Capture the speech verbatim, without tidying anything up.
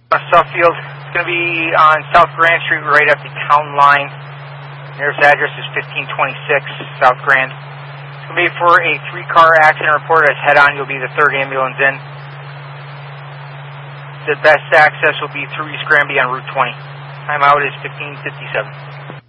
Suffield. It's going to be on South Grand Street right at the town line. Nearest address is fifteen twenty-six South Grand. It's going to be for a three-car accident report. As head-on, you'll be the third ambulance in. The best access will be through East Granby on Route twenty. Time out is fifteen fifty-seven.